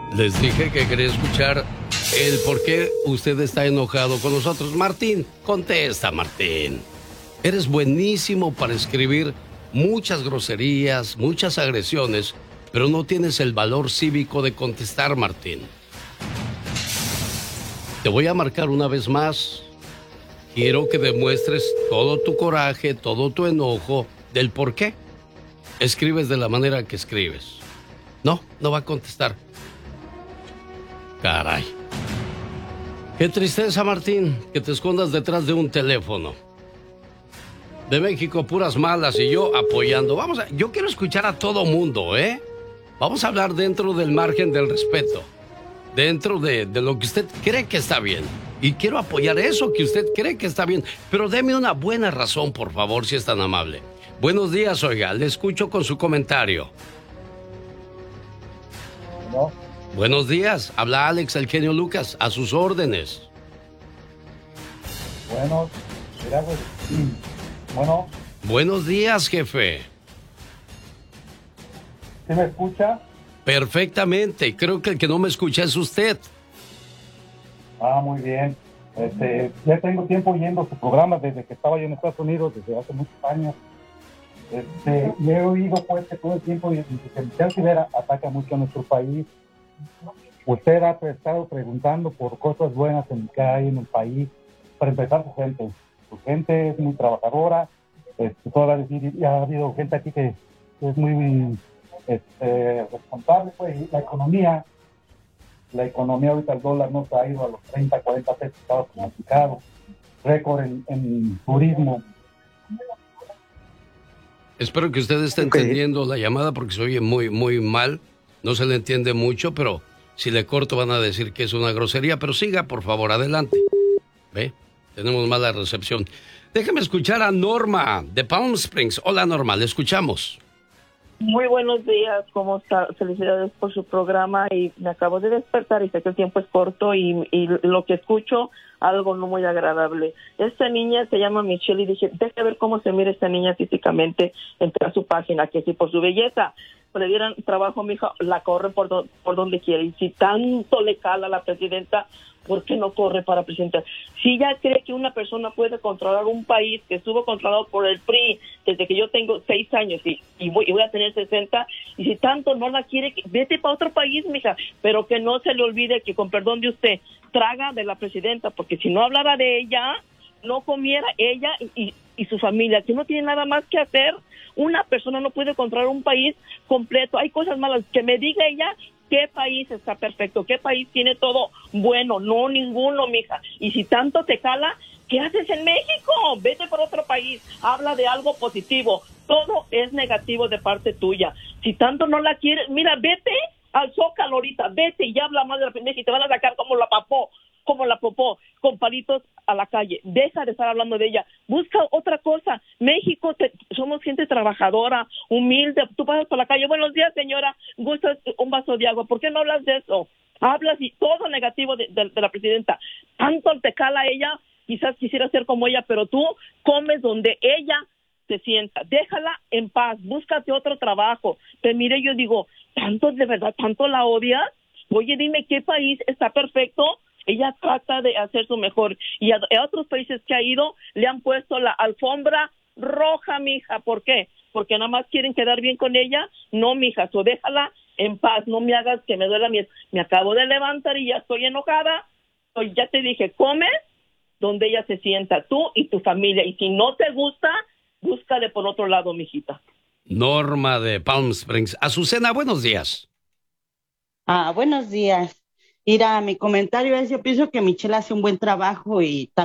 Les dije que quería escuchar el por qué usted está enojado con nosotros. Martín, contesta, Martín. Eres buenísimo para escribir muchas groserías, muchas agresiones, pero no tienes el valor cívico de contestar, Martín. Te voy a marcar una vez más. Quiero que demuestres todo tu coraje, todo tu enojo del por qué escribes de la manera que escribes. No, no va a contestar. Caray. Qué tristeza, Martín, que te escondas detrás de un teléfono. De México, puras malas y yo apoyando. Yo quiero escuchar a todo mundo, ¿eh? Vamos a hablar dentro del margen del respeto. Dentro de lo que usted cree que está bien. Y quiero apoyar eso que usted cree que está bien. Pero deme una buena razón, por favor, si es tan amable. Buenos días, oiga. Le escucho con su comentario. ¿No? Buenos días. Habla Alex, el genio Lucas. A sus órdenes. Bueno, gracias. Bueno. Buenos días, jefe. ¿Sí me escucha? Perfectamente. Creo que el que no me escucha es usted. Ah, muy bien. Ya tengo tiempo oyendo su programa desde que estaba yo en Estados Unidos, desde hace muchos años. Y he oído pues que todo el tiempo que Michelle Rivera ataca mucho a nuestro país. Usted ha estado preguntando por cosas buenas que hay en el país. Para empezar, su gente es muy trabajadora. Y ha habido gente aquí que es muy responsable, pues. Y la economía ahorita, el dólar no se ha ido a los 30, 40 pesos, estaba pronosticado. Récord en turismo. Espero que usted esté entendiendo la llamada porque se oye muy, muy mal. No se le entiende mucho, pero si le corto van a decir que es una grosería. Pero siga, por favor, adelante. ¿Ve? Tenemos mala recepción. Déjeme escuchar a Norma de Palm Springs. Hola, Norma, le escuchamos. Muy buenos días, ¿cómo está? Felicidades por su programa y me acabo de despertar y sé que el tiempo es corto y lo que escucho, algo no muy agradable. Esta niña se llama Michelle y dije, deje ver cómo se mira esta niña físicamente, entré a su página, que si por su belleza le dieran trabajo a mi hija, la corre por donde quiere. Y si tanto le cala a la presidenta, ¿por qué no corre para presidenta? Si ella cree que una persona puede controlar un país que estuvo controlado por el PRI desde que yo tengo 6 años y voy a tener 60, y si tanto no la quiere, vete para otro país, mija, pero que no se le olvide que, con perdón de usted, traga de la presidenta, porque si no hablara de ella, no comiera ella y su familia, que no tiene nada más que hacer. Una persona no puede controlar un país completo. Hay cosas malas. Que me diga ella qué país está perfecto, qué país tiene todo bueno. No, ninguno, mija. Y si tanto te cala, ¿qué haces en México? Vete por otro país. Habla de algo positivo. Todo es negativo de parte tuya. Si tanto no la quieres, mira, vete al Zócalo ahorita. Vete y habla más de la pendeja y te van a sacar como la popó, con palitos a la calle. Deja de estar hablando de ella. Busca otra cosa. México, somos gente trabajadora, humilde. Tú pasas por la calle, buenos días, señora, ¿gustas un vaso de agua? ¿Por qué no hablas de eso? Hablas y todo negativo de la presidenta. Tanto te cala ella, quizás quisiera ser como ella, pero tú comes donde ella se sienta. Déjala en paz. Búscate otro trabajo. Te mire, yo digo, ¿tanto de verdad, tanto la odias? Oye, dime, ¿qué país está perfecto? Ella trata de hacer su mejor. Y a otros países que ha ido, le han puesto la alfombra roja, mija. ¿Por qué? Porque nada más quieren quedar bien con ella. No, mija, so déjala en paz. No me hagas que me duela me acabo de levantar y ya estoy enojada. Pues ya te dije, comes donde ella se sienta, tú y tu familia. Y si no te gusta, búscale por otro lado, mijita. Norma de Palm Springs. Azucena, buenos días. Buenos días. Mira, mi comentario es, yo pienso que Michelle hace un buen trabajo y también